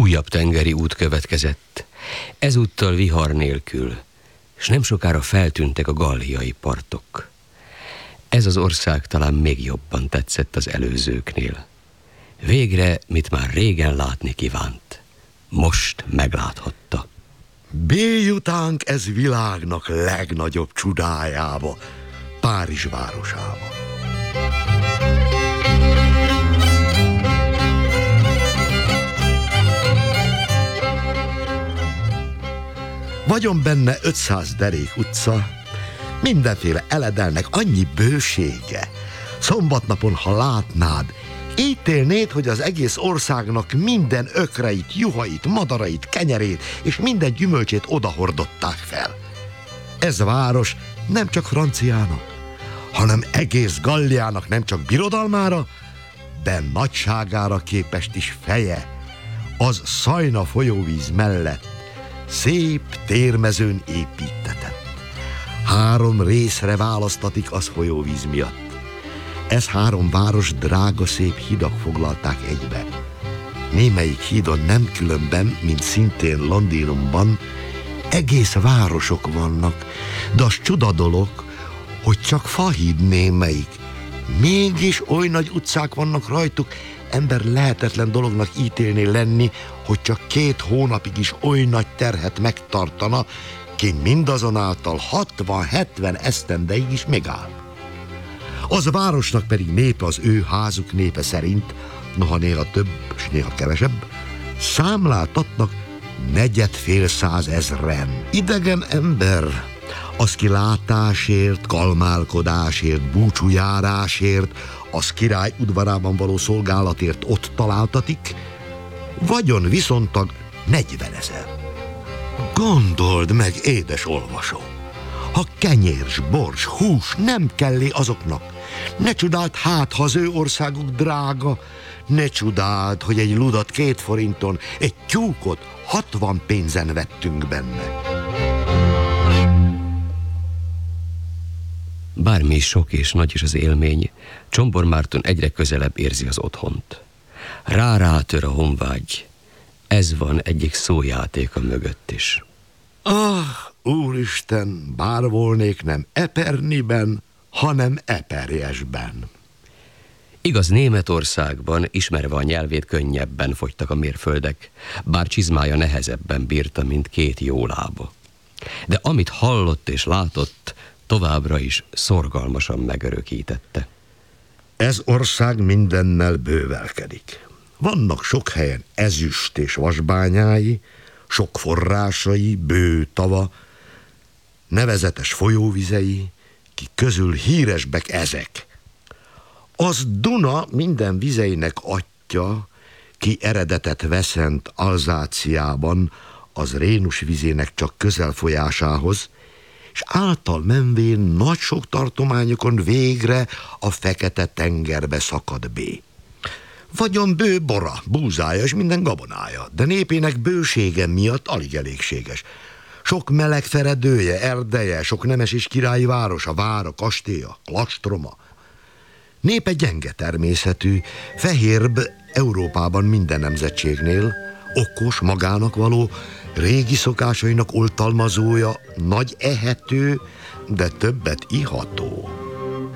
Újabb tengeri út következett, ezúttal vihar nélkül, és nem sokára feltűntek a galliai partok. Ez az ország talán még jobban tetszett az előzőknél. Végre, mit már régen látni kívánt, most megláthatta. Béljutánk ez világnak legnagyobb csodájába, Párizs városába. Vagyon benne 500 derék utca, mindenféle eledelnek annyi bősége. Szombatnapon, ha látnád, ítélnéd, hogy az egész országnak minden ökreit, juhait, madarait, kenyerét és minden gyümölcsét odahordották fel. Ez a város nem csak franciának, hanem egész Galliának nem csak birodalmára, de nagyságára képest is feje, az Szajna folyóvíz mellett szép térmezőn építetett. 3 részre választatik az folyóvíz miatt. Ez 3 város drága szép hidak foglalták egybe. Némelyik hídon nem különben, mint szintén Londonban, egész városok vannak, de az csuda dolog, hogy csak fahíd némelyik. Mégis oly nagy utcák vannak rajtuk, ember lehetetlen dolognak ítélni lenni, hogy csak 2 hónapig is oly nagy terhet megtartana, ki mindazonáltal 60-70 esztendeig is megáll. Az a városnak pedig népe az ő házuk népe szerint, noha néha több, és néha kevesebb, számláltatnak 450 000. Idegen ember, az ki látásért, kalmálkodásért, búcsújárásért, az király udvarában való szolgálatért ott találtatik, vagyon viszontag 40 000. Gondold meg, édes olvasó, ha kenyér, s bors, hús nem kellé azoknak, ne csodáld hát, ha az ő országuk drága, ne csodáld, hogy egy ludat 2 forinton, egy tyúkot 60 pénzen vettünk benne. Bármi is sok és nagy is az élmény, Csombor Márton egyre közelebb érzi az otthont. Rátör a honvágy. Ez van egyik szójátéka mögött is. Úristen, bár volnék nem Eperniben, hanem Eperjesben. Igaz, Németországban, ismerve a nyelvét, könnyebben fogytak a mérföldek, bár csizmája nehezebben bírta, mint 2 jó lába. De amit hallott és látott, továbbra is szorgalmasan megörökítette. Ez ország mindennel bővelkedik. Vannak sok helyen ezüst és vasbányái, sok forrásai, bő tava, nevezetes folyóvizei, ki közül híresbek ezek. Az Duna minden vizeinek atya, ki eredetet veszent Alzáciában, az Rénus vizének csak közel folyásához, és által menvén nagy sok tartományokon végre a Fekete-tengerbe szakad bé. Vagyon bő bora, búzája és minden gabonája, de népének bősége miatt alig elégséges. Sok meleg feredője, erdeje, sok nemes és királyi városa, vára, kastélya, klastroma. Népe gyenge természetű, fehérbb Európában minden nemzetségnél, okos, magának való, régi szokásainak oltalmazója, nagy ehető, de többet iható.